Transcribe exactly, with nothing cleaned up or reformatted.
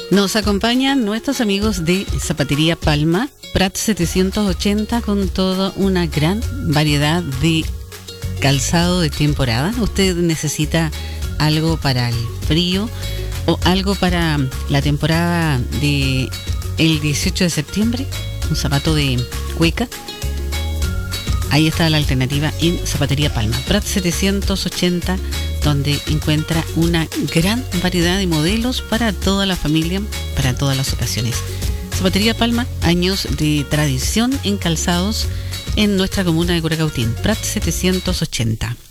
Nos acompañan nuestros amigos de Zapatería Palma, Prat setecientos ochenta, con toda una gran variedad de calzado de temporada. Usted necesita algo para el frío o algo para la temporada de el dieciocho de septiembre, un zapato de cueca. Ahí está la alternativa en Zapatería Palma, Prat setecientos ochenta, donde encuentra una gran variedad de modelos para toda la familia, para todas las ocasiones. Zapatería Palma, años de tradición en calzados en nuestra comuna de Curacautín, Prat setecientos ochenta.